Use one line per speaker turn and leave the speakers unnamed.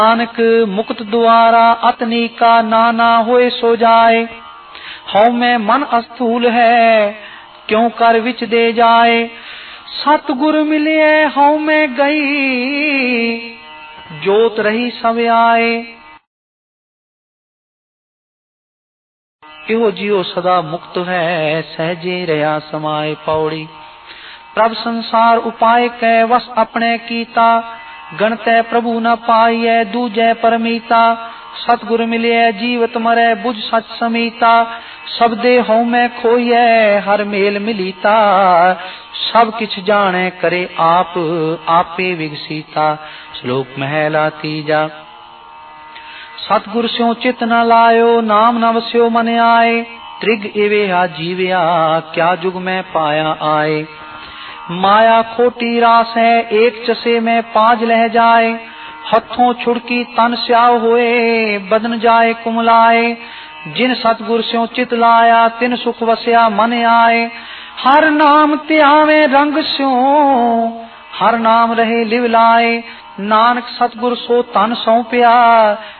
नानक मुक्त द्वारा अतनी का नाना होए सो जाए। हौ में मन अस्थूल है क्यों कर विच दे जाए। सतगुर मिलिए हौ में गई जोत रही सब आए। इहो जियो सदा मुक्त है सहजे रहा समाए। पौड़ी प्रभ संसार उपाय कै वस अपने कीता। गणतै प्रभु न पाइए दूजै परमीता। सतगुर मिलिए जीवत मरै बुझ सच समीता। सब दे हौ में खोइए हर मेल मिलीता। सब किछ जाने करे आप आपे विगसीता। श्लोक महला तीजा। सतगुर स्यों चित न लायो नाम न वस्यो मन आए। त्रिग एवेहा जीवया क्या जुग में पाया आए। माया खोटी रास है एक चसे में पांच लह जाए। हथों छुड़की तन स्याव होए बदन जाए कुमलाए। जिन सतगुर स्यों चित लाया तिन सुख वस्या मन आए। हर नाम त्यावे रंग स्यों हर नाम रहे लिव लाए। नानक सतगुर सो तन सौंपया